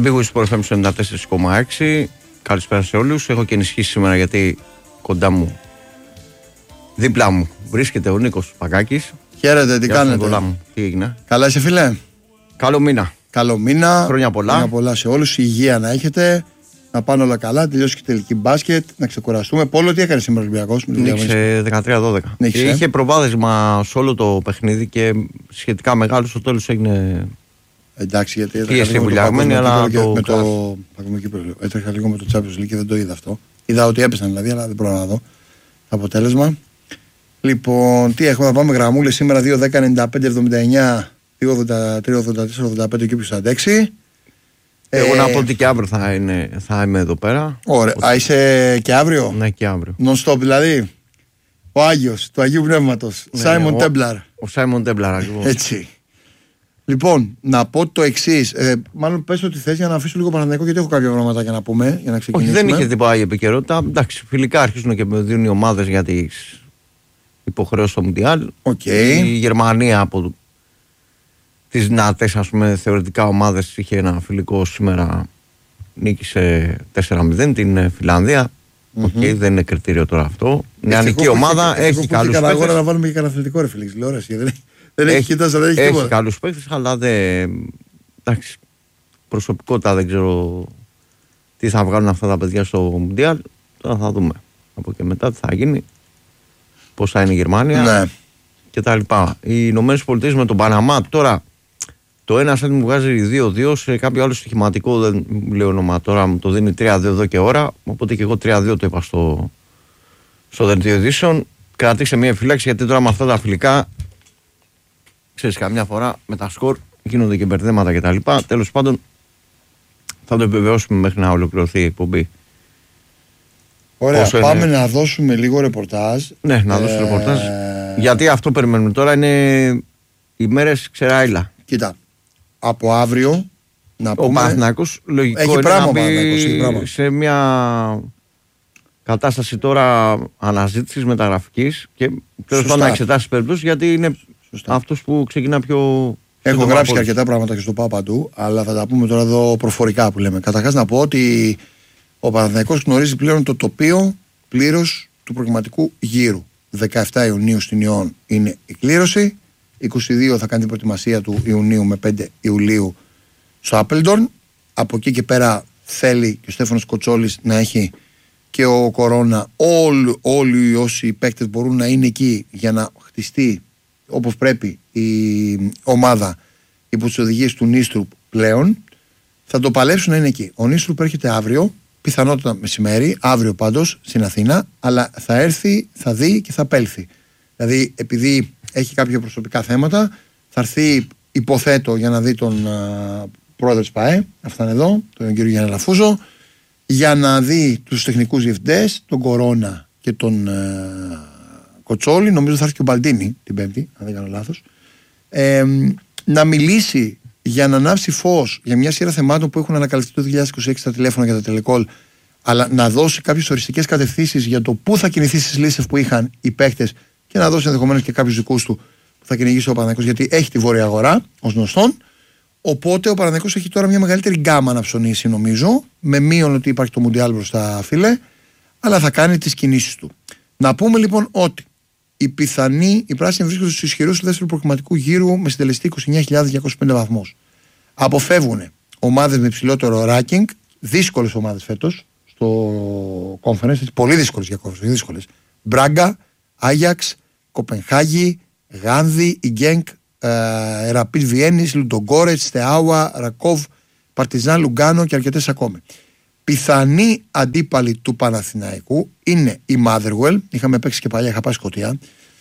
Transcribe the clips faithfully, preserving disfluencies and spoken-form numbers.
Big Win Sport εφ εμ ενενήντα τέσσερα κόμμα έξι. Καλησπέρα σε όλους. Έχω και ενισχύσει σήμερα γιατί κοντά μου, δίπλα μου, βρίσκεται ο Νίκος Παγκάκης. Χαίρετε, τι κάνετε? Μου. Τι έγινε? Καλά είσαι, φίλε? Καλό μήνα. Καλό μήνα. Χρόνια πολλά. Χρόνια πολλά σε όλους. Υγεία να έχετε. Να πάνε όλα καλά. Τελειώσει και η τελική μπάσκετ. Να ξεκουραστούμε. Πόλο, τι έκανε σήμερα ο Ολυμπιακός? Νίξε δεκατρία δώδεκα. Νίξε. Είχε προβάδισμα σε όλό το παιχνίδι και σχετικά μεγάλο. Στο τέλος έγινε. Εντάξει, γιατί έτρεχα βουλιαγμένη, αλλά το με το έτρεχα λίγο με το Champions League και δεν το είδα αυτό. Είδα ότι έπεσαν δηλαδή, αλλά δεν πρόλαβα να δω το αποτέλεσμα. Λοιπόν, τι έχουμε να πάμε γραμμούλες σήμερα? δύο δέκα ενενήντα πέντε εβδομήντα εννιά, δύο ογδόντα τρία ογδόντα τέσσερα ογδόντα πέντε και όποιος θα αντέξει. Εγώ ε, να πω ότι και αύριο θα, είναι, θα είμαι εδώ πέρα. Ωραία. Ότι... Α, είσαι και αύριο? Ναι, και αύριο. Non-stop δηλαδή. Ο Άγιος του Αγίου Πνεύματος. Σάιμον Τέμπλαρ. Ο Σάιμον Τέμπλαρ, ακριβώς. Έτσι. Λοιπόν, να πω το εξής. Ε, μάλλον πες ότι θες για να αφήσω λίγο Παναθηναϊκό, γιατί έχω κάποια πραγματάκια να πούμε για να ξεκινήσουμε. Όχι, δεν είχε τίποτα η επικαιρότητα. Εντάξει, φιλικά αρχίζουν και με δίνουν οι ομάδες για τις υποχρεώσεις στο Μουντιάλ. Okay. Η Γερμανία από τις δυνατές, ας πούμε, θεωρητικά ομάδες είχε ένα φιλικό σήμερα. Νίκησε τέσσερα μηδέν την Φιλανδία. Οκ, mm-hmm. okay, δεν είναι κριτήριο τώρα αυτό. Νεανική ομάδα, έχει, έχει καλούς παίκτες. Αγώνα να βάλουμε και κανένα αθλητικό ρε φίλε, τηλεόραση. Δεν, δεν έχει, έχει κοιτάσει, δεν έχει, έχει τίποτα. Καλούς παίκτες, αλλά δεν. Εντάξει, προσωπικότητα δεν ξέρω τι θα βγάλουν αυτά τα παιδιά στο Μουντιάλ. Τώρα θα δούμε. Από και μετά τι θα γίνει. Πώς θα είναι η Γερμανία. Ναι. Και τα λοιπά. Οι Ηνωμένες Πολιτείες με τον Παναμά τώρα. Το ένα σαν μου βγάζει δύο δύο, σε κάποιο άλλο στοιχηματικό δεν λέω όνομα τώρα, μου το δίνει τρία δύο εδώ και ώρα. Οπότε και εγώ τρία δύο το είπα στο, στο δελτίο ειδήσεων. Κρατήξε μια φυλάξη γιατί τώρα με αυτά τα φιλικά, ξέρεις, καμιά φορά με τα σκορ γίνονται και μπερδέματα κτλ. Τέλος πάντων, θα το επιβεβαιώσουμε μέχρι να ολοκληρωθεί η εκπομπή. Ωραία, Όσο πάμε είναι... να δώσουμε λίγο ρεπορτάζ. Ναι, να δώσουμε ε... ρεπορτάζ. Γιατί αυτό περιμένουμε τώρα είναι οι μέρες ξεράιλα. Κοίτα. Από αύριο να ο πούμε... Παναθηναϊκός λογικό έχει είναι πράγμα, να μπει έχει σε μια κατάσταση τώρα αναζήτησης μεταγραφικής και τέλος πάντων να εξετάσει περιπτώσεις, γιατί είναι σωστά. Αυτός που ξεκινά πιο... Έχω γράψει και αρκετά πράγματα και στο πάω παντού, αλλά θα τα πούμε τώρα εδώ προφορικά που λέμε. Καταρχάς να πω ότι ο Παναθηναϊκός γνωρίζει πλέον το τοπίο πλήρως του προγραμματικού γύρου. δεκαεφτά Ιουνίου στην Ιόν είναι η κλήρωση. είκοσι δύο θα κάνει την προετοιμασία του Ιουνίου με πέντε Ιουλίου στο Άπελντορν. Από εκεί και πέρα θέλει και ο Στέφανος Κοτσόλης να έχει και ο Κορώνα όλοι, όλοι όσοι παίκτες μπορούν να είναι εκεί για να χτιστεί όπως πρέπει η ομάδα υπό τις οδηγίες του Νίστρουπ πλέον. Θα το παλέψουν να είναι εκεί. Ο Νίστρουπ έρχεται αύριο, πιθανότατα μεσημέρι, αύριο πάντως στην Αθήνα, αλλά θα έρθει, θα δει και θα απέλθει. Δηλαδή επειδή έχει κάποια προσωπικά θέματα, θα έρθει, υποθέτω, για να δει τον α, πρόεδρο της ΠΑΕ, αυτά είναι εδώ, τον κύριο Γιάννη Λαφούζο, για να δει τους τεχνικούς διευθυντές, τον Κορώνα και τον α, Κοτσόλη, νομίζω θα έρθει και ο Μπαλτίνη την Πέμπτη, αν δεν κάνω λάθος, ε, να μιλήσει για να ανάψει φως για μια σειρά θεμάτων που έχουν ανακαλυφθεί το δύο χιλιάδες είκοσι έξι στα τηλέφωνα για τα τελεκόλ, αλλά να δώσει κάποιες οριστικές κατευθύνσεις για το πού θα κινηθεί στις λίστες που είχαν οι παίκτες και να δώσει ενδεχομένως και κάποιους δικούς του που θα κυνηγήσει ο Παναθηναϊκός, γιατί έχει τη βόρεια αγορά ως γνωστόν. Οπότε ο Παναθηναϊκός έχει τώρα μια μεγαλύτερη γκάμα να ψωνίσει, νομίζω, με μείον ότι υπάρχει το Μουντιάλ μπροστά, φίλε, αλλά θα κάνει τις κινήσεις του. Να πούμε λοιπόν ότι οι πιθανοί, οι πράσινοι βρίσκονται στους ισχυρούς του δεύτερου προκριματικού γύρου με συντελεστή είκοσι εννιά χιλιάδες διακόσιους πέντε βαθμούς. Αποφεύγουν ομάδες με υψηλότερο ranking, δύσκολες ομάδες φέτος στο conference, πολύ δύσκολες για conference, δύσκολες. Μπράγκα, Άγιαξ, Κοπενχάγη, Γάνδη, η Γκένκ, ε, Ραπίτ Βιέννης, Λουντογκόρετς, Στεάουα, Ρακόβ, Παρτιζάν Λουγκάνο και αρκετές ακόμη. Πιθανοί αντίπαλοι του Παναθηναϊκού είναι η Motherwell, είχαμε παίξει και παλιά, είχα πάει Σκωτία,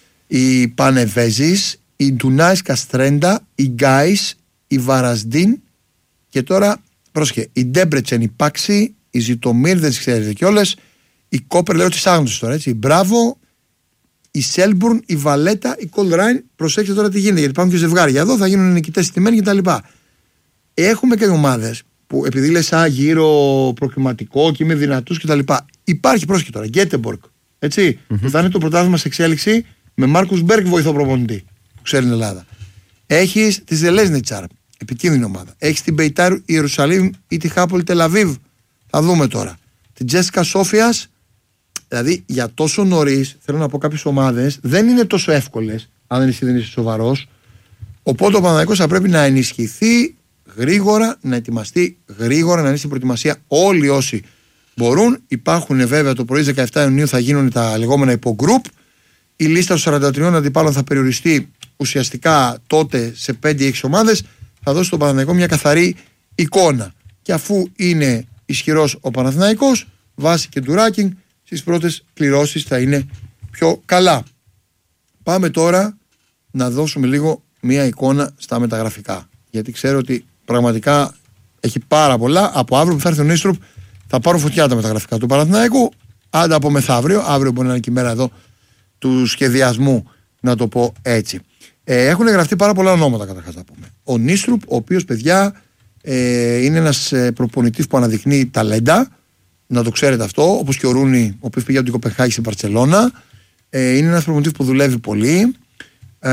η Πανεβέζης, η Ντουνάις Καστρέντα, η Γκάις, η Βαρασντίν και τώρα, πρόσχε, η Ντέμπρετσεν, η Πάξη, η Ζιτομίρ, δεν τις ξέρετε κιόλας, η Κόπερ, λέω τις άγνωσες τώρα, έτσι, η Μπράβο, η Σέλμπουρν, η Βαλέτα, η Κολράιν. Προσέξτε τώρα τι γίνεται, γιατί υπάρχουν και ζευγάρια εδώ, θα γίνουν νικητές στημένοι κτλ. Έχουμε και ομάδες που επειδή λες α, γύρω προκριματικό και είμαι δυνατούς κτλ. Υπάρχει πρόσχε τώρα, Γκέτεμπορκ, έτσι, mm-hmm. που θα είναι το πρωτάθλημα σε εξέλιξη με Μάρκους Μπέρκ βοηθό προπονητή, που ξέρει την Ελλάδα. Έχεις τη Ζελέσνιτσαρ, Επικίνδυνη ομάδα. Έχει την Μπεϊτάρ Ιερουσαλήμ ή τη Χάπολ Τελαβίβ. Θα δούμε τώρα. Την Τζέσικα Σόφιας. Δηλαδή για τόσο νωρίς, θέλω να πω, κάποιες ομάδες δεν είναι τόσο εύκολες, αν δεν είσαι, δεν είσαι σοβαρός. Οπότε ο Παναθηναϊκός θα πρέπει να ενισχυθεί γρήγορα, να ετοιμαστεί γρήγορα, να είναι στην προετοιμασία όλοι όσοι μπορούν. Υπάρχουν βέβαια το πρωί δεκαεφτά Ιουνίου θα γίνουν τα λεγόμενα υπογκρουπ. Η λίστα των σαράντα τριών αντιπάλων θα περιοριστεί ουσιαστικά τότε σε πέντε έξι ομάδες. Θα δώσει στον Παναθηναϊκό μια καθαρή εικόνα. Και αφού είναι ισχυρός ο Παναθηναϊκός, βάσει και του ranking, στις πρώτες κληρώσεις θα είναι πιο καλά. Πάμε τώρα να δώσουμε λίγο μια εικόνα στα μεταγραφικά. Γιατί ξέρω ότι πραγματικά έχει πάρα πολλά. Από αύριο που θα έρθει ο Νίστρουπ θα πάρουν φωτιά τα μεταγραφικά του Παναθηναϊκού. Άντα από μεθαύριο, αύριο μπορεί να είναι και η μέρα εδώ του σχεδιασμού, να το πω έτσι. Ε, έχουν γραφτεί πάρα πολλά ονόματα καταρχάς να πούμε. Ο Νίστρουπ, ο οποίος, παιδιά, ε, είναι ένας προπονητής που αναδεικνύει ταλέντα. Να το ξέρετε αυτό, όπως και ο Ρούνι, ο οποίος πήγε από την Κοπεχάγη στην Μπαρτσελώνα. Ε, είναι ένας προπονητής που δουλεύει πολύ. Ε,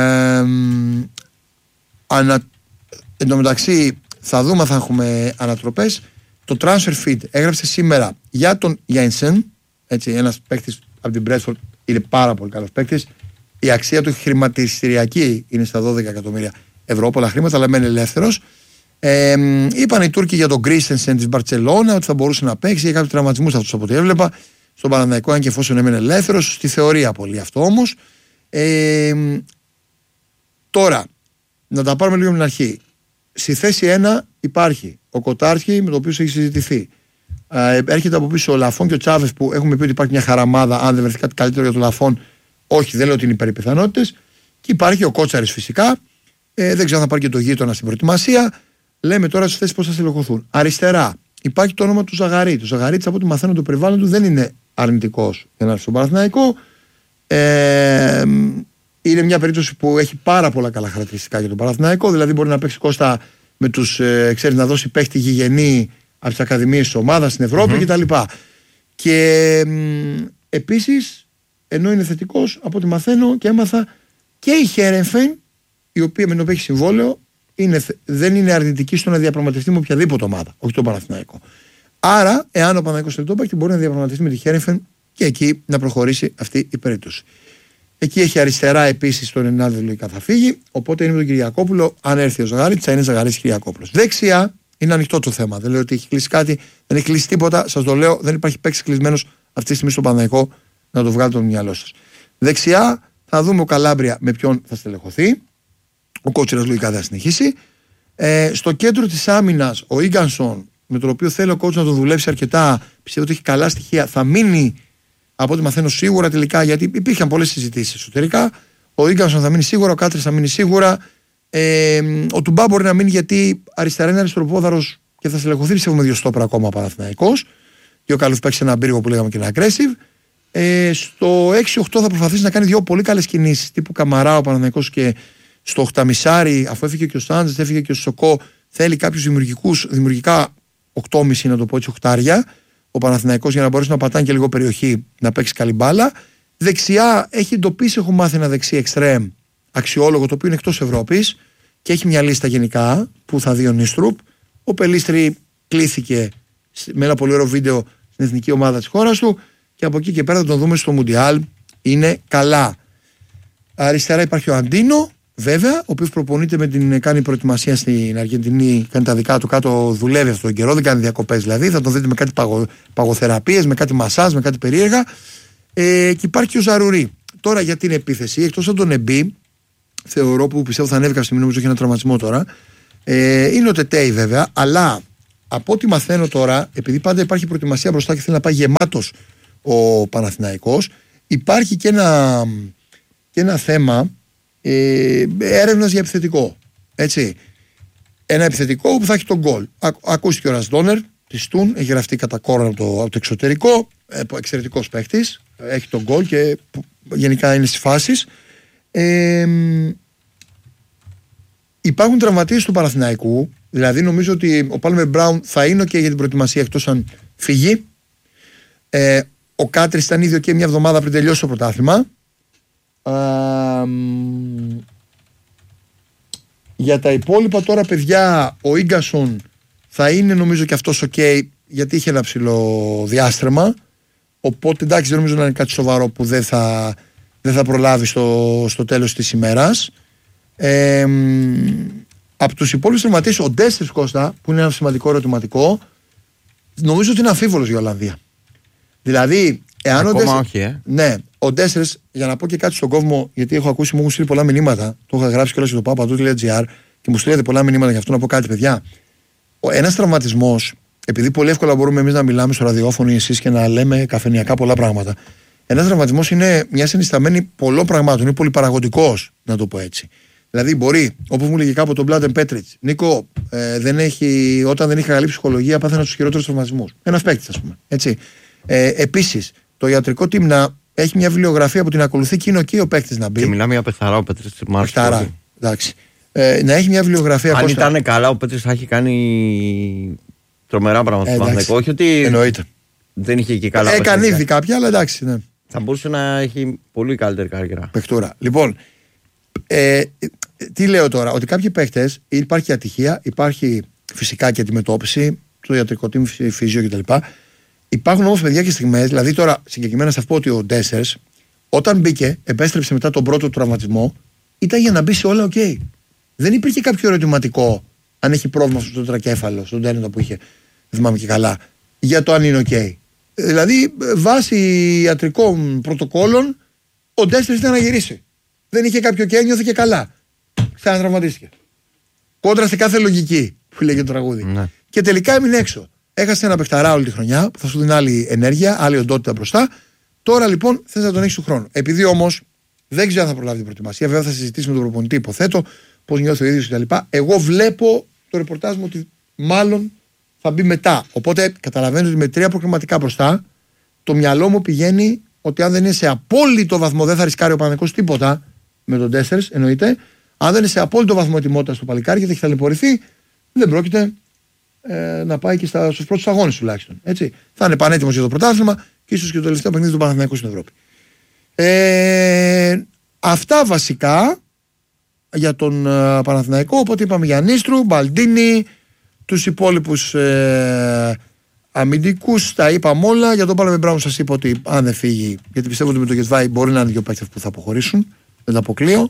ανα, εν τω μεταξύ, θα δούμε, θα έχουμε ανατροπές. Το Transfer Feed έγραψε σήμερα για τον Jensen, έτσι, ένας παίκτης από την Bradford, είναι πάρα πολύ καλός παίκτης. Η αξία του χρηματιστηριακή είναι στα δώδεκα εκατομμύρια ευρώ, πολλά χρήματα, αλλά μένει ελεύθερος. Ε, είπαν οι Τούρκοι για τον Κρίστενσεν της Μπαρτσελώνα ότι θα μπορούσε να παίξει για κάποιους τραυματισμούς αυτούς από ό,τι έβλεπα. Στον Παναθηναϊκό, αν και εφόσον έμενε ελεύθερος, στη θεωρία πολύ αυτό όμως. Ε, τώρα, να τα πάρουμε λίγο από την αρχή. Στη θέση ένα υπάρχει ο Κοτάρσκι, με το οποίο έχει συζητηθεί. Ε, έρχεται από πίσω ο Λαφόν και ο Τσάβες, που έχουμε πει ότι υπάρχει μια χαραμάδα. Αν δεν βρεθεί κάτι καλύτερο για τον Λαφόν, όχι, δεν λέω ότι είναι υπερπιθανότητες. Και υπάρχει ο Κότσαρης φυσικά. Ε, δεν ξέρω αν θα πάρει και το γείτονα στην προετοιμασία. Λέμε τώρα στις θέσεις πώς θα στελεχωθούν. Αριστερά υπάρχει το όνομα του Ζαγαρί. Το Ζαγαρί, από ό,τι μαθαίνω, το περιβάλλον του δεν είναι αρνητικός για να έρθει στον Παναθηναϊκό. Ε, είναι μια περίπτωση που έχει πάρα πολλά καλά χαρακτηριστικά για τον Παναθηναϊκό. Δηλαδή μπορεί να παίξει Κώστα με τους, ε, ξέρεις, να δώσει παίχτη γηγενή από τις ακαδημίες της ομάδας στην Ευρώπη mm-hmm. κτλ. Και ε, επίσης, ενώ είναι θετικός, από ό,τι μαθαίνω και έμαθα, και η Χέρενφεν, η οποία με την οποία έχει συμβόλαιο, είναι, δεν είναι αρνητική στο να διαπραγματευτεί με οποιαδήποτε ομάδα, όχι τον Παναθηναϊκό. Άρα, εάν ο Παναθηναϊκός θέλει το παίκτη, μπορεί να διαπραγματευτεί με τη Χέρενφεν και εκεί να προχωρήσει αυτή η περίπτωση. Εκεί έχει αριστερά επίσης τον Ενάδη λογικά θα φύγει. Οπότε είναι με τον Κυριακόπουλο. Αν έρθει ο Ζαγαρίτης, θα είναι Ζαγαρίτης Κυριακόπουλος. Δεξιά είναι ανοιχτό το θέμα. Δεν λέω ότι έχει κλείσει κάτι, δεν έχει κλείσει τίποτα. Σας το λέω, δεν υπάρχει παίκτης κλεισμένος αυτή τη στιγμή στον Παναθηναϊκό, να το βγάλετε το μυαλό σας. Δεξιά θα δούμε ο Καλάμπρια με ποιον θα στελεχωθεί. Ο Κότσιρας λογικά θα συνεχίσει. Ε, στο κέντρο της άμυνας, ο Ίγκανσον, με τον οποίο θέλει ο coach να τον δουλέψει αρκετά, πιστεύω ότι έχει καλά στοιχεία, θα μείνει, από ό,τι μαθαίνω, σίγουρα τελικά, γιατί υπήρχαν πολλές συζητήσεις εσωτερικά. Ο Ίγκανσον θα μείνει σίγουρα, ο Κάτρης θα μείνει σίγουρα. Ε, ο Τουμπά μπορεί να μείνει γιατί αριστερά είναι αριστεροπόδαρος και θα στελεχωθεί, πιστεύω, με δύο στόπρα ακόμα ο Παναθηναϊκός. Και ο καλός παίξει ένα πύργο που λέγαμε και ένα aggressive. Ε, στο έξι οκτώ θα προσπαθήσει να κάνει δύο πολύ καλές κινήσεις, τύπου Καμαρά ο Παναθηναϊκός, και στο οχτάμισάρι, αφού έφυγε και ο Σάντζες, έφυγε και ο Σοκό, θέλει κάποιους δημιουργικούς, δημιουργικά οκτώ κόμμα πέντε να το πω έτσι, οχτάρια, ο Παναθηναϊκός, για να μπορέσει να πατάνε και λίγο περιοχή, να παίξει καλή μπάλα. Δεξιά έχει εντοπίσει, έχω μάθει, ένα δεξί εξτρέμ αξιόλογο, το οποίο είναι εκτός Ευρώπης και έχει μια λίστα γενικά που θα δει ο Νίστρουπ. Ο Πελίστρη κλήθηκε με ένα πολύ ωραίο βίντεο στην εθνική ομάδα της χώρας του και από εκεί και πέρα θα τον δούμε στο Μουντιάλ. Είναι καλά. Αριστερά υπάρχει ο Αντίνο, βέβαια, ο οποίος προπονείται με την, κάνει προετοιμασία στην Αργεντινή, κάνει τα δικά του κάτω, δουλεύει αυτόν τον καιρό, δεν κάνει διακοπές δηλαδή. Θα τον δείτε με κάτι παγω, παγοθεραπείες, με κάτι μασάζ, με κάτι περίεργα. Ε, και υπάρχει και ο Ζαρουρί. Τώρα για την επίθεση, εκτός από τον Εμπί, θεωρώ, που πιστεύω θα ανέβει κάποια στιγμή, νομίζω έχει ένα τραυματισμό τώρα. Ε, είναι ο Τετέι βέβαια, αλλά από ό,τι μαθαίνω τώρα, επειδή πάντα υπάρχει προετοιμασία μπροστά και θέλει να πάει γεμάτος ο Παναθηναϊκός, υπάρχει και ένα, και ένα θέμα ε, έρευνας για επιθετικό. Έτσι. Ένα επιθετικό που θα έχει τον γκολ. Ακούστηκε ο Ρασδόνερ τη Στουν, έχει γραφτεί κατά κόρον από το, από το εξωτερικό. Ε, εξαιρετικός παίχτης. Έχει τον γκολ και γενικά είναι στις φάσεις. Ε, υπάρχουν τραυματίες του Παναθηναϊκού. Δηλαδή νομίζω ότι ο Πάλμερ Μπράουν θα είναι και για την προετοιμασία, εκτός αν φύγει. Ε, ο Κάτρης ήταν ήδη και μια εβδομάδα πριν τελειώσει το πρωτάθλημα. Ε, Για τα υπόλοιπα τώρα, παιδιά, ο Ίγκασον θα είναι νομίζω και αυτός ok, γιατί είχε ένα ψηλό διάστρεμα. Οπότε εντάξει, δεν νομίζω να είναι κάτι σοβαρό που δεν θα, δεν θα προλάβει στο, στο τέλος της ημέρας. Ε, από τους υπόλοιπους τερματίες, ο Ντέστερς Κώστα, που είναι ένα σημαντικό ερωτηματικό, νομίζω ότι είναι αμφίβολος για Ολλανδία. Δηλαδή, εάν ακόμα ο Ντέστερς, όχι, ε. Ναι, ο Ντέστερς, για να πω και κάτι στον κόσμο, γιατί έχω ακούσει, μου έχουν στείλει πολλά μηνύματα. Το είχα γράψει κιόλας στο παπαντού.gr και μου στείλετε πολλά μηνύματα για αυτό να πω κάτι, παιδιά. Ένας τραυματισμός, επειδή πολύ εύκολα μπορούμε εμείς να μιλάμε στο ραδιόφωνο ή εσείς και να λέμε καφενειακά πολλά πράγματα. Ένας τραυματισμός είναι μια συνισταμένη πολλών πραγμάτων, είναι πολυπαραγωγικός, να το πω έτσι. Δηλαδή, μπορεί, όπως μου λέγει κάποτε ο Μπλάντεν Πέτριτς, Νίκο, ε, δεν έχει, όταν δεν είχε καλή ψυχολογία, πάθαινα τους χειρότερους τραυματισμούς. Ένας παίκτης, ας πούμε. Έτσι. Ε, επίσης, το ιατρικό team να έχει μια βιβλιογραφία που την ακολουθεί και είναι εκεί ο παίκτης να μπει. Και μιλάμε για Πεθαρά, ο Πέτρης Πεθαρά, εντάξει. Ε, να έχει μια βιβλιογραφία. Αν ήταν καλά, ο Πέτρης θα έχει κάνει τρομερά πράγματα στο Παναθηναϊκό. Όχι ότι εννοείται. Δεν είχε και καλά. Έκανε ήδη κάποια, αλλά εντάξει. Ναι. Θα μπορούσε να έχει πολύ καλύτερη καριέρα. Παιχτούρα. Λοιπόν, ε, τι λέω τώρα, ότι κάποιοι παίχτες υπάρχει ατυχία, υπάρχει φυσικά και αντιμετώπιση, το ιατρικό team, φυσιο κτλ. Υπάρχουν όμως παιδιά και στιγμές, δηλαδή τώρα συγκεκριμένα θα πω ότι ο Ντέσσερς, όταν μπήκε, επέστρεψε μετά τον πρώτο τραυματισμό, ήταν για να μπει σε όλα OK. Δεν υπήρχε κάποιο ερωτηματικό αν έχει πρόβλημα στο τετρακέφαλο, στον τέννοντα που είχε, δεν θυμάμαι και καλά, για το αν είναι OK. Δηλαδή, βάσει ιατρικών πρωτοκόλων, ο Ντέσσερς ήταν να γυρίσει. Δεν είχε κάποιο και ένιωθε και καλά. Ξανατραυματίστηκε. Κόντρα σε κάθε λογική που λέγεται το τραγούδι. Ναι. Και τελικά έμεινε έξω. Έχασε ένα παιχταρά όλη τη χρονιά που θα σου δίνει άλλη ενέργεια, άλλη οντότητα μπροστά. Τώρα λοιπόν θες να τον έχεις του χρόνου. Επειδή όμως δεν ξέρω αν θα προλάβει την προετοιμασία, βέβαια θα συζητήσει με τον προπονητή, υποθέτω, πώς νιώθει ο ίδιος κτλ. Εγώ βλέπω το ρεπορτάζ μου ότι μάλλον θα μπει μετά. Οπότε καταλαβαίνω ότι με τρία προκριματικά μπροστά, το μυαλό μου πηγαίνει ότι αν δεν είναι σε απόλυτο βαθμό, δεν θα ρισκάρει ο Παναθηναϊκός τίποτα με τον Ντέσσερς, εννοείται. Αν δεν είναι σε απόλυτο βαθμό ετοιμότητα στο παλικάρι και θα έχει ταλαιπωρηθεί, δεν πρόκειται ε, να πάει και στους πρώτους αγώνες τουλάχιστον. Έτσι. Θα είναι πανέτοιμος για το πρωτάθλημα και ίσως και το τελευταίο παιχνίδι του Παναθηναϊκού στην Ευρώπη. Ε, αυτά βασικά για τον uh, Παναθηναϊκό. Οπότε είπαμε για Νίστρου, Μπαλντίνη, τους υπόλοιπους ε, αμυντικούς, τα είπαμε όλα. Για τον Πάλαμε Μπράουν σας είπα ότι αν δεν φύγει, γιατί πιστεύω ότι με το Γετβάη μπορεί να είναι δύο παίκτες που θα αποχωρήσουν. Δεν τα αποκλείω.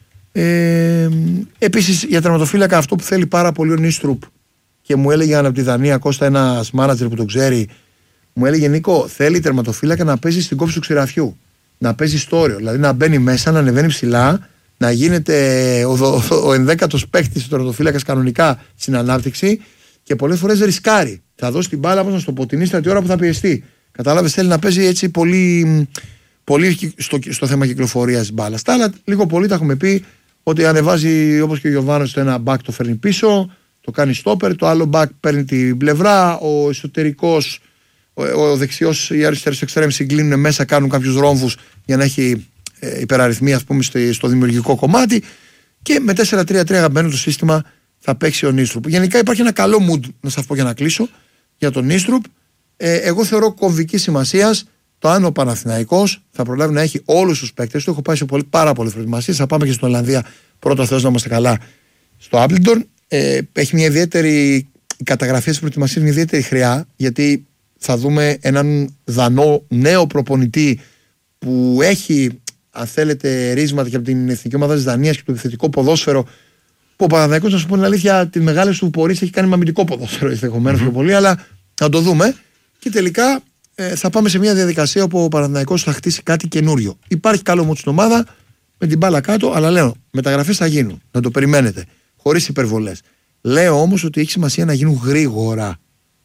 Ε, επίσης για τερματοφύλακα, αυτό που θέλει πάρα πολύ ο Νίστρουπ και μου έλεγε από τη Δανία Κώστα, ένας μάνατζερ που το ξέρει, μου έλεγε Νίκο, θέλει τερματοφύλακα να παίζει στην κόψη του ξηραφιού. Να παίζει στο όριο, δηλαδή να μπαίνει μέσα, να ανεβαίνει ψηλά, να γίνεται ο, ο, ο ενδέκατος παίκτης του τερματοφύλακας κανονικά στην ανάπτυξη και πολλές φορές ρισκάρει. Θα δώσει την μπάλα, πώς να στο ποτινίσει τη ώρα που θα πιεστεί. Κατάλαβες, θέλει να παίζει έτσι πολύ, πολύ στο, στο θέμα κυκλοφορίας μπάλας. Τα άλλα, λίγο πολύ τα έχουμε πει ότι ανεβάζει όπως και ο Γιωβάνος το ένα back το φέρνει πίσω, το κάνει stopper, το άλλο back παίρνει την πλευρά, ο εσωτερικός, ο, ο δεξιός, οι αριστερές εξτρέμ συγκλίνουν μέσα, κάνουν κάποιους ρόμβους για να έχει ε, υπεραριθμία, ας πούμε, στο, στο δημιουργικό κομμάτι. Και με τέσσερα τρία τρία αγαπημένο το σύστημα θα παίξει ο Νίστρουπ. Γενικά υπάρχει ένα καλό mood, να σας πω για να κλείσω, για τον Νίστρουπ. Ε, εγώ θεωρώ κομβική σημασία το αν ο Παναθηναϊκός θα προλάβει να έχει όλους τους παίκτες του. Έχω πάει σε πολύ, πάρα πολλές προετοιμασίες. Θα πάμε και στην Ολλανδία. Πρώτα Θεός να είμαστε καλά στο Άπλιντον. Ε, έχει μια ιδιαίτερη η καταγραφή της προετοιμασίας, μια ιδιαίτερη χρειά, γιατί θα δούμε έναν Δανό νέο προπονητή που έχει, αν θέλετε, ρίσματα και από την εθνική ομάδα της Δανίας και το επιθετικό ποδόσφαιρο. Που ο Παναθηναϊκός, να σου πω την αλήθεια, τις μεγάλες του πορείες έχει κάνει με αμυντικό ποδόσφαιρο ενδεχομένως πιο πολύ, αλλά να το δούμε. Και τελικά ε, θα πάμε σε μια διαδικασία όπου ο Παναθηναϊκός θα χτίσει κάτι καινούριο. Υπάρχει καλό μου στην ομάδα, με την μπάλα κάτω, αλλά λέω, μεταγραφές θα γίνουν. Να το περιμένετε. Χωρίς υπερβολές. Λέω όμως ότι έχει σημασία να γίνουν γρήγορα.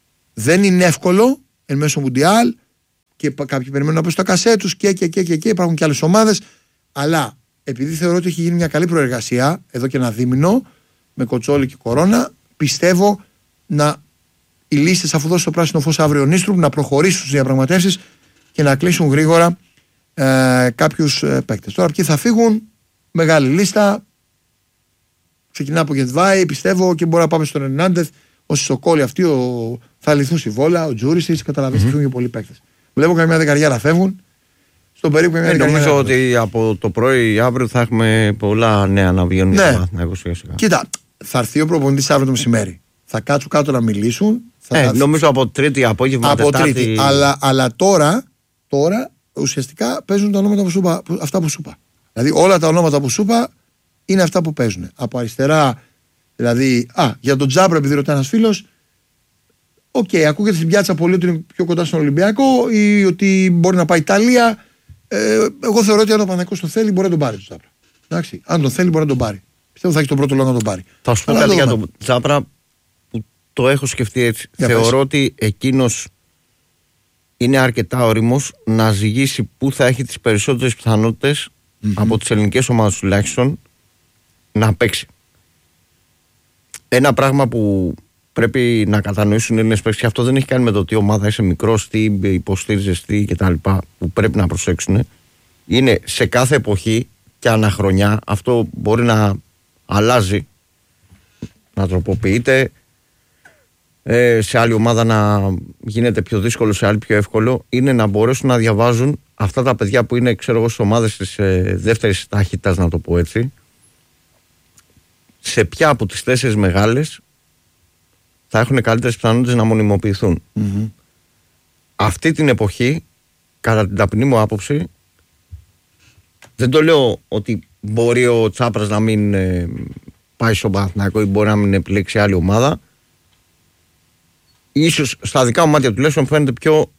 Δεν είναι εύκολο εν μέσω Μουντιάλ και κάποιοι περιμένουν να πέσουν τα κασέ τους και, και, και, και, και υπάρχουν και άλλες ομάδες. Αλλά επειδή θεωρώ ότι έχει γίνει μια καλή προεργασία εδώ και ένα δίμηνο με Κοτσόλη και Κορώνα, πιστεύω να οι λίστες, αφού δώσει το πράσινο φως αύριο Νίστρουπ, να προχωρήσουν στις διαπραγματεύσεις και να κλείσουν γρήγορα ε, κάποιους ε, παίκτες. Τώρα ποιοι θα φύγουν, μεγάλη λίστα. Ξεκινά από Γετβάη, πιστεύω, και μπορεί να πάμε στον Ερνάντεθ. Ο Σοκόλη αυτοί, ο... θα λυθούν στη Βόλα, ο Τζούρισιτς, καταλαβαίνετε, mm-hmm. φύγουν και πολλοί παίκτες. Βλέπω καμιά δεκαριάρα φεύγουν. Στον περίπου καμιά ε, δεκαριάρα. Νομίζω ότι από το πρωί αύριο θα έχουμε πολλά νέα να βγαίνουν. Ναι. Για να Κοίτα, θα έρθει ο προπονητής αύριο το μεσημέρι. Θα κάτσουν κάτω να μιλήσουν. Θα ε, θα... Νομίζω από Τρίτη απόγευμα. Από Τετάρτη... Τρίτη. Αλλά, αλλά τώρα, τώρα ουσιαστικά παίζουν τα ονόματα που σου είπα, αυτά που σου είπα. Δηλαδή όλα τα ονόματα που σου είπα είναι αυτά που παίζουν. Από αριστερά, δηλαδή, α, για τον Τζάμπρα, επειδή ρωτάει ένας φίλος, οκ, okay, ακούγεται στην πιάτσα πολύ ότι είναι πιο κοντά στον Ολυμπιακό ή ότι μπορεί να πάει Ιταλία. Ε, εγώ θεωρώ ότι αν ο Παναθηναϊκός το θέλει, μπορεί να τον πάρει τον Τζάμπρα. Εντάξει, αν τον θέλει, μπορεί να τον πάρει. Πιστεύω θα έχει τον πρώτο λόγο να τον πάρει. Θα σου πω κάτι για τον Τζάμπρα που το έχω σκεφτεί έτσι. Για θεωρώ πες. Ότι εκείνος είναι αρκετά όριμος να ζυγίσει πού θα έχει τις περισσότερες πιθανότητες mm-hmm. από τις ελληνικές ομάδες τουλάχιστον να παίξει. Ένα πράγμα που πρέπει να κατανοήσουν οι Έλληνες παίκτες, και αυτό δεν έχει κάνει με το τι ομάδα είσαι μικρός, τι υποστήριζες, τι κτλ. Που πρέπει να προσέξουν, είναι σε κάθε εποχή και αναχρονιά αυτό μπορεί να αλλάζει, να τροποποιείται, ε, σε άλλη ομάδα να γίνεται πιο δύσκολο, σε άλλη πιο εύκολο. Είναι να μπορέσουν να διαβάζουν αυτά τα παιδιά που είναι, ξέρω εγώ, στις ομάδες της ε, δεύτερης ταχύτητας, να το πω έτσι, σε ποια από τις τέσσερις μεγάλες θα έχουν καλύτερες πιθανότητες να μονιμοποιηθούν. Mm-hmm. Αυτή την εποχή, κατά την ταπεινή μου άποψη, δεν το λέω ότι μπορεί ο Τσάπρας να μην ε, πάει στον Παναθηναϊκό ή μπορεί να μην επιλέξει άλλη ομάδα. Ίσως στα δικά μου μάτια τουλάχιστον φαίνεται πιο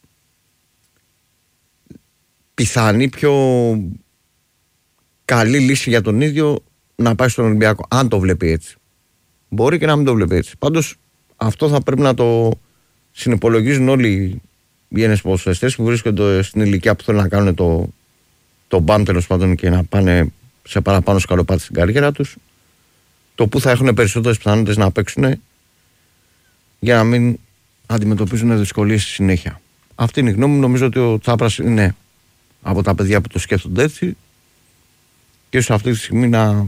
πιθανή, πιο καλή λύση για τον ίδιο να πάει στον Ολυμπιακό, αν το βλέπει έτσι. Μπορεί και να μην το βλέπει έτσι. Πάντως αυτό θα πρέπει να το συνυπολογίζουν όλοι οι Έλληνες ποδοσφαιριστές που βρίσκονται στην ηλικία που θέλουν να κάνουν το, το μπαμ, τέλος πάντων, και να πάνε σε παραπάνω σκαλοπάτι στην καριέρα τους. Το που θα έχουν περισσότερες πιθανότητες να παίξουν για να μην αντιμετωπίζουν δυσκολίες στη συνέχεια. Αυτή είναι η γνώμη μου. Νομίζω ότι ο Τσάπρας είναι από τα παιδιά που το σκέφτονται έτσι και σε αυτή τη στιγμή να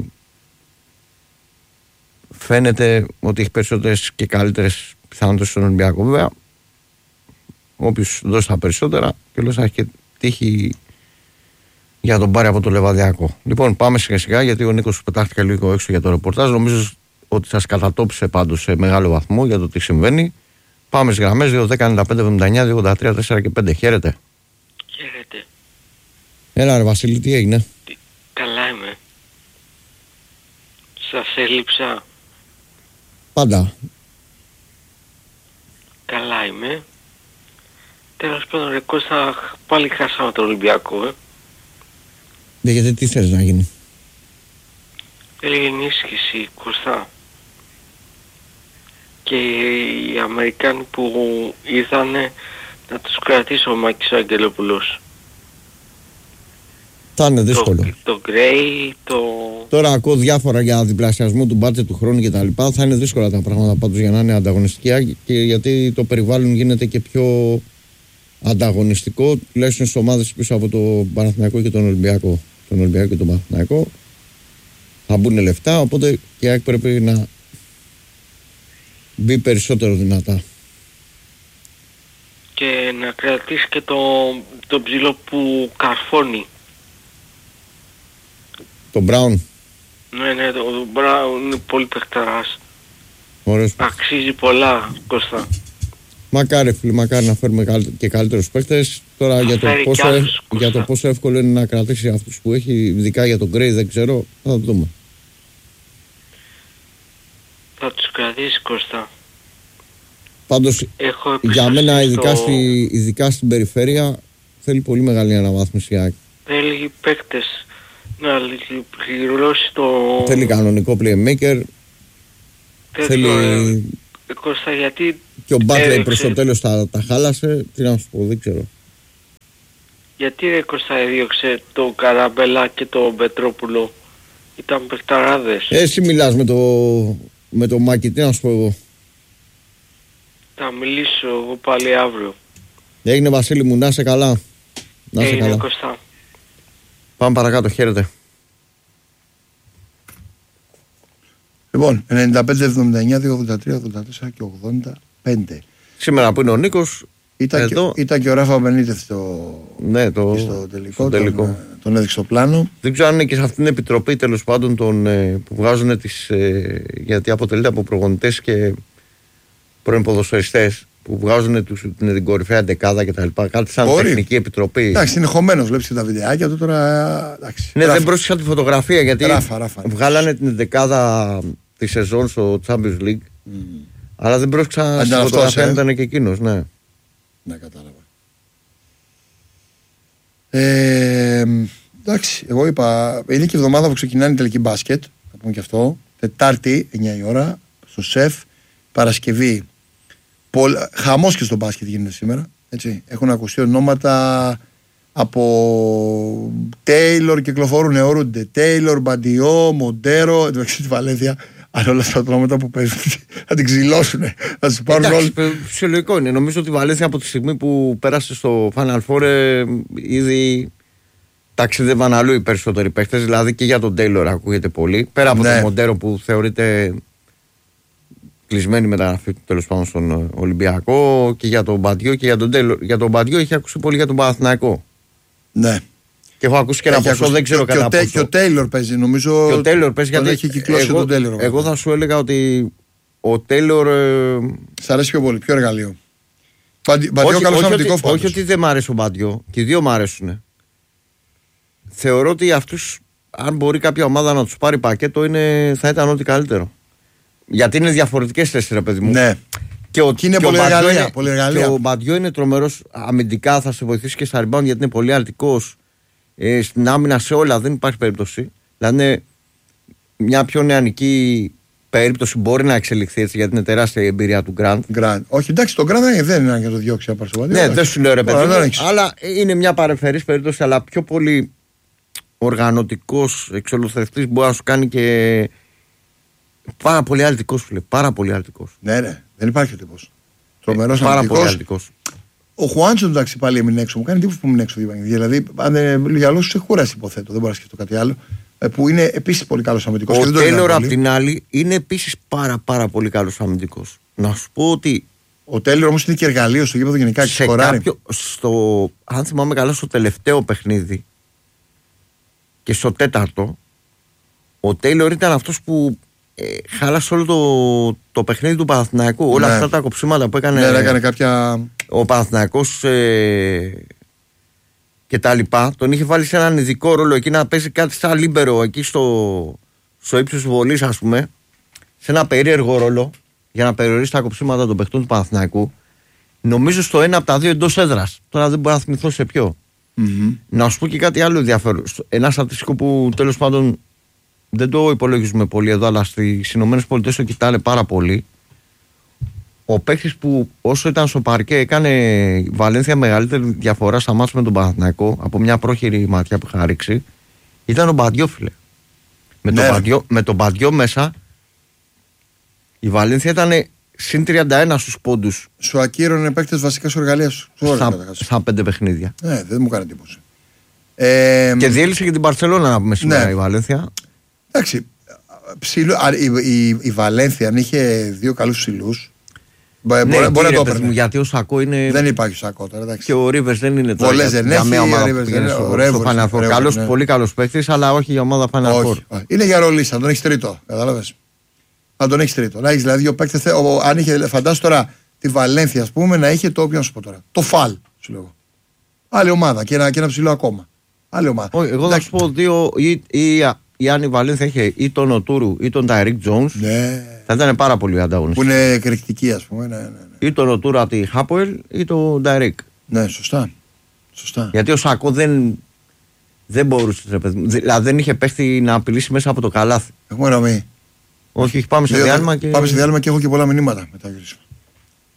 φαίνεται ότι έχει περισσότερες και καλύτερες πιθανότητες στον Ολυμπιακό. Βέβαια, όποιος δώσει τα περισσότερα και λέω θα έχει και τύχη για τον πάρει από το Λεβαδιακό. Λοιπόν, πάμε σιγά σιγά, γιατί ο Νίκος πετάχτηκε λίγο έξω για το ρεπορτάζ. Νομίζω ότι σας κατατόπισε πάντως σε μεγάλο βαθμό για το τι συμβαίνει. Πάμε στις γραμμές δύο δέκα ενενήντα πέντε εβδομήντα εννιά δύο ογδόντα τρία τέσσερα και πέντε. Χαίρετε. Χαίρετε. Έλα ρε Βασίλη, τι έγινε? Καλά είμαι. Σας έλειψα. Πάντα. Καλά είμαι. Τέλος πάντων, ρε Κώστα, πάλι χάσαμε τον Ολυμπιακό, ε. Ναι, γιατί τι θέλεις να γίνει? Έλεγε ενίσχυση, Κώστα. Και οι Αμερικάνοι που ήρθανε να τους κρατήσει ο Μάκης ο Αγγελόπουλος. Θα είναι δύσκολο. Το, το Gray, το... Τώρα ακούω διάφορα για διπλασιασμό του μπάτζετ του χρόνου και τα λοιπά. Θα είναι δύσκολα τα πράγματα πάντως για να είναι ανταγωνιστικά, και γιατί το περιβάλλον γίνεται και πιο ανταγωνιστικό, τουλάχιστον στις ομάδες πίσω από το Παναθηναϊκό και τον Ολυμπιακό. Τον Ολυμπιακό και τον Παναθηναϊκό θα μπουν λεφτά, οπότε και η ΑΕΚ πρέπει να μπει περισσότερο δυνατά. Και να κρατήσει και το, το ψηλό που καρφώνει. Το Μπράουν. Ναι, ναι, το, το Μπράουν είναι πολύ παιχταράς. Ωραίος. Αξίζει πολλά, Κώστα. Μακάρι φίλοι, μακάρι να φέρουμε και καλύτερους παίκτες. Τώρα για το, πόσο, άλλους, για το πόσο εύκολο είναι να κρατήσει αυτούς που έχει, ειδικά για τον Γκρέι δεν ξέρω, θα το δούμε. Θα τους κρατήσει, Κώστα. Πάντως για μένα ειδικά, στο... στη, ειδικά στην περιφέρεια θέλει πολύ μεγάλη αναβάθμιση. Θέλει παίκτες να πληρώσει το... Θέλει κανονικό playmaker. Θέλει... Θέλει... Κώστα, γιατί... Και ο Μπάτλερ προς το τέλος τα, τα χάλασε. Τι να σου πω, δεν ξέρω. Γιατί ρε Κώστα έδιωξε το Καραμπέλα και το Πετρόπουλο? Ήταν παιχταράδες. Εσύ μιλάς με το, με το Μάκη, τι να σου πω εγώ. Θα μιλήσω εγώ πάλι αύριο. Έγινε Βασίλη μου, να είσαι καλά. Να είσαι Έγινε καλά. Κώστα. Πάμε παρακάτω, χαίρετε. Λοιπόν, ενενήντα πέντε εβδομήντα εννιά δύο ογδόντα τρία ογδόντα τέσσερα και ογδόντα πέντε. Σήμερα που είναι ο Νίκος, Ήταν, Εδώ... και, ήταν και ο Ράφα Μπενίτεθ στο, ναι, το... στο τελικό. τελικό. Τον, τον έδειξε στο πλάνο. Δεν ξέρω αν είναι και σε αυτήν την επιτροπή τέλος πάντων τον, που βγάζουν τις. Ε, γιατί αποτελείται από προπονητές και πρώην ποδοσφαιριστές που βγάζουν τους, την, την κορυφαία δεκάδα κτλ. Κάτι σαν Μπορεί. Τεχνική επιτροπή. Εντάξει, είναι χωμένος, βλέπεις και τα βιντεάκια του τώρα. Εντάξει, ναι, ράφα. Δεν πρόσεξα τη φωτογραφία γιατί ράφα, ράφα, βγάλανε την δεκάδα τη σεζόν στο Champions League. Mm. Αλλά δεν πρόσεξα τη φωτογραφία αν ε? ήταν και εκείνος, ναι. Ναι, κατάλαβα. Ε, εντάξει, εγώ είπα, είναι και η εβδομάδα που ξεκινάει η τελική μπάσκετ, θα πούμε και αυτό. Τετάρτη, εννιά η ώρα, στο ΣΕΦ. Παρασκευή, πολ... χαμός και στο μπάσκετ γίνεται σήμερα. Έτσι. Έχουν ακουστεί ονόματα από Τέιλορ, κυκλοφορούν, αιωρούνται. Τέιλορ, Μπαντιό, Μοντέρο, εντάξει τη Βαλένθια. Αλλά όλα αυτά τα ονόματα που παίζουν θα την ξυλώσουν. Θα του πάρουν όλοι. Φυσιολογικό είναι. Νομίζω ότι η Βαλένθια από τη στιγμή που πέρασε στο Final Four ε, ήδη ταξίδευαν αλλού οι περισσότεροι παίχτες. Δηλαδή και για τον Τέιλορ ακούγεται πολύ. Πέρα από ναι. τον Μοντέρο που θεωρείται κλεισμένη μεταγραφή του τέλος πάντων στον Ολυμπιακό, και για τον Μπαντιό και για τον Τέιλορ. Για τον Μπαντιό είχε ακούσει πολύ για τον Παναθηναϊκό. Ναι. Και έχω ακούσει και ένα ποσό, δεν ξέρω κατά πόσο. Και ο Τέιλορ παίζει, νομίζω. Και ο Τέιλορ παίζει, γιατί έχει κυκλώσει εγώ, τον Τέιλορ. Εγώ θα σου έλεγα ότι ο Τέιλορ. Ε... Σ' αρέσει πιο πολύ, πιο εργαλείο. Μπαντιό, καλός αμυντικός πάντως. Όχι ότι δεν μ' αρέσει ο Μπαντιό, και οι δύο μ' αρέσουν. Θεωρώ ότι αυτούς, αν μπορεί κάποια ομάδα να τους πάρει πακέτο, είναι, θα ήταν ό,τι καλύτερο. Γιατί είναι διαφορετικές θέσεις, ρε παιδί μου. Ναι. Και, ο, και είναι και πολύ, ο εργαλεία, είναι, πολύ εργαλεία. Και ο Μπαντιό είναι τρομερός αμυντικά, θα σε βοηθήσει και στα rebound γιατί είναι πολύ αλτικός. Ε, στην άμυνα σε όλα δεν υπάρχει περίπτωση. Δηλαδή μια πιο νεανική περίπτωση μπορεί να εξελιχθεί έτσι, γιατί είναι τεράστια η εμπειρία του Γκραντ. Όχι, εντάξει, τον Γκραντ δεν είναι για να το διώξει από το Ναι, δεν σου λέω ρε παιδί μου, αλλά είναι μια παρεμφερής περίπτωση, αλλά πιο πολύ οργανωτικός εξολοθρευτής μπορεί να σου κάνει και πάρα πολύ αλτικός, φίλε. Πάρα πολύ αλτικός. Ναι, ναι, δεν υπάρχει ο τύπος. Τρομερός ε, πάρα πολύ αλτικός. Ο Χουάντσον, εντάξει, πάλι έμεινε έξω. Μου κάνει τύπο που έμεινε έξω. Δηλαδή, αν δεν για λόγου ξεκούραση, υποθέτω. Δεν μπορώ να σκεφτώ κάτι άλλο. Που είναι επίσης πολύ καλός αμυντικός. Ο Τέιλορ, απ' την άλλη, είναι επίσης πάρα, πάρα πολύ καλός αμυντικός. Να σου πω ότι. Ο Τέιλορ όμως είναι και εργαλείο στο γήπεδο γενικά. Σε κάποιο, στο, αν θυμάμαι καλά, στο τελευταίο παιχνίδι και στο τέταρτο, ο Τέιλορ ήταν αυτός που ε, χάλασε όλο το, το παιχνίδι του Παναθηναϊκού. Όλα ναι. αυτά τα κοψίματα που έκανε. Ναι, έκανε κάποια. Ο Παναθηναϊκός ε, και τα λοιπά, τον είχε βάλει σε έναν ειδικό ρόλο εκεί να παίζει κάτι σαν λίμπερο εκεί στο, στο ύψος της βολής, ας πούμε, σε ένα περίεργο ρόλο για να περιορίσει τα κοψίματα των παιχτών του Παναθηναϊκού. Νομίζω στο ένα από τα δύο εντός έδρας. Τώρα δεν μπορώ να θυμηθώ σε ποιο. Mm-hmm. Να σου πω και κάτι άλλο ενδιαφέρον. Ένα στατιστικό που τέλος πάντων δεν το υπολογίζουμε πολύ εδώ, αλλά στις Ηνωμένες Πολιτείες το κοιτάνε πάρα πολύ. Ο παίκτης που όσο ήταν στο παρκέ έκανε η Βαλένθια μεγαλύτερη διαφορά στα μάτια με τον Παναθηναϊκό από μια πρόχειρη ματιά που είχα ρίξει ήταν ο Μπαντιό, φίλε. Με, ναι. τον Μπαντιό, με τον Μπαντιό μέσα η Βαλένθια ήταν συν τριάντα ένα στους πόντους. Σου ακύρωνε παίκτες βασικά σου εργαλεία σου. Στα, στα πέντε παιχνίδια. Ναι, δεν μου κάνει εντύπωση. Ε, και διέλυσε και την Μπαρσελόνα να πούμε σήμερα, ναι. η Βαλένθια. Εντάξει. Ψηλού, η, η, η Βαλένθια αν είχε δύο καλούς ψηλούς. Μπορεί, ναι, μπορεί να το έπαιρνε. Γιατί ο Σακό είναι. Δεν υπάρχει Σακό τώρα. Εντάξει. Και ο Ρίβερς δεν είναι τώρα. Πολλές δεν έχει. Μια ομάδα που πήγαινε στο Final Four. Καλός, ναι. Πολύ καλός παίκτης, αλλά όχι για ομάδα Final Four. Είναι για ρολίστα, αν τον έχει τρίτο. Κατάλαβες. Αν τον έχει τρίτο. Να έχει δηλαδή ο παίκτης. Αν είχε, φαντάσου τώρα τη Βαλένθια, α πούμε, να είχε το. Ποιο να σου πω τώρα. Το Φαλ, σου λέω. Άλλη ομάδα και ένα, και ένα ψηλό ακόμα. Άλλη ομάδα. Όχι, εγώ θα σου πω δύο. Ή, ή, ή αν η Βαλένθια είχε ή τον Οτούρου ή τον Τάιρικ Τζόουνς. Ναι. Θα ήταν πάρα πολύ ανταγωνιστικό. Που είναι εκρηκτική, α πούμε. Ναι, ναι, ναι. Ή τον Οτούρου από τη Χάποελ ή τον Ντάιρικ. Ναι, σωστά. σωστά. Γιατί ο Σακό δεν, δεν μπορούσε. Δηλαδή δεν είχε παίχτη να απειλήσει μέσα από το καλάθι. Έχουμε ραμμή. Όχι, πάμε σε διάλειμμα και. Πάμε σε διάλειμμα και έχω και πολλά μηνύματα μετά.